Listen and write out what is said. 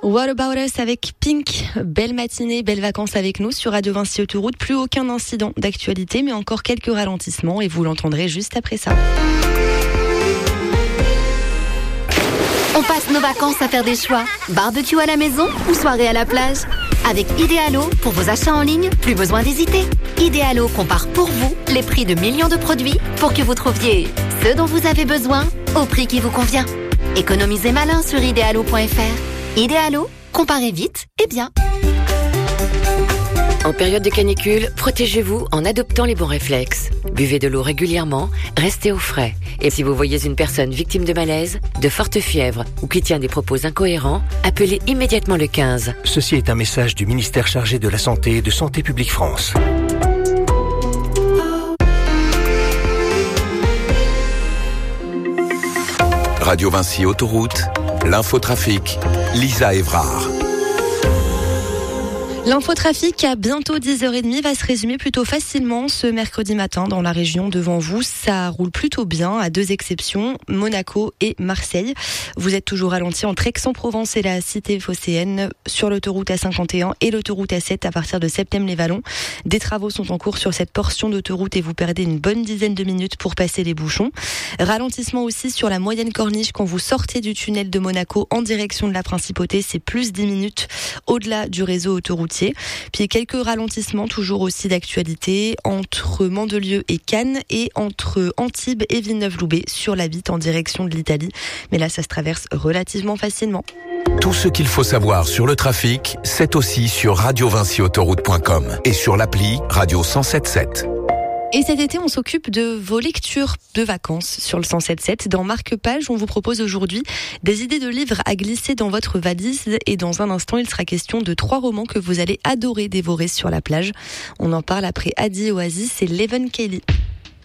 What About Us avec Pink. Belle matinée, belles vacances avec nous sur Radio Vinci Autoroute. Plus aucun incident d'actualité, mais encore quelques ralentissements et vous l'entendrez juste après ça. On passe nos vacances à faire des choix. Barbecue à la maison ou soirée à la plage? Avec Idealo, pour vos achats en ligne, plus besoin d'hésiter. Idealo compare pour vous les prix de millions de produits pour que vous trouviez ce dont vous avez besoin au prix qui vous convient. Économisez malin sur idealo.fr. Idealo, comparez vite et bien. En période de canicule, protégez-vous en adoptant les bons réflexes. Buvez de l'eau régulièrement, restez au frais. Et si vous voyez une personne victime de malaise, de forte fièvre ou qui tient des propos incohérents, appelez immédiatement le 15. Ceci est un message du ministère chargé de la Santé et de Santé publique France. Radio Vinci Autoroute, l'infotrafic, Lisa Évrard. L'infotrafic à bientôt 10h30 va se résumer plutôt facilement ce mercredi matin dans la région devant vous. Ça roule plutôt bien à deux exceptions, Monaco et Marseille. Vous êtes toujours ralenti entre Aix-en-Provence et la cité phocéenne sur l'autoroute A51 et l'autoroute A7 à partir de Septem-les-Vallons. Des travaux sont en cours sur cette portion d'autoroute et vous perdez une bonne dizaine de minutes pour passer les bouchons. Ralentissement aussi sur la moyenne corniche quand vous sortez du tunnel de Monaco en direction de la Principauté. C'est plus 10 minutes au-delà du réseau autoroutier. Puis quelques ralentissements toujours aussi d'actualité entre Mandelieu et Cannes et entre Antibes et Villeneuve-Loubet sur la Vitte en direction de l'Italie. Mais là, ça se traverse relativement facilement. Tout ce qu'il faut savoir sur le trafic, c'est aussi sur radiovinciautoroute.com et sur l'appli Radio 107.7. Et cet été, on s'occupe de vos lectures de vacances sur le 107.7. Dans Marque-Page, on vous propose aujourd'hui des idées de livres à glisser dans votre valise. Et dans un instant, il sera question de 3 romans que vous allez adorer dévorer sur la plage. On en parle après Adi Oasis et Leven Kelly.